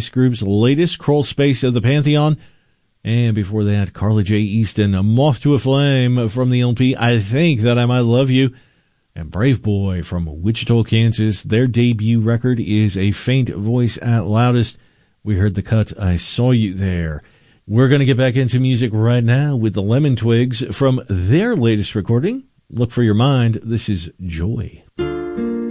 Space Group's latest, Crawl Space of the Pantheon. And before that, Carly J. Easton, Moth to a Flame from the LP I Think That I Might Love You. And Brave Boy from Wichita, Kansas. Their debut record is A Faint Voice at Loudest. We heard the cut, I Saw You There. We're going to get back into music right now with the Lemon Twigs from their latest recording, Look for Your Mind. This is Joy.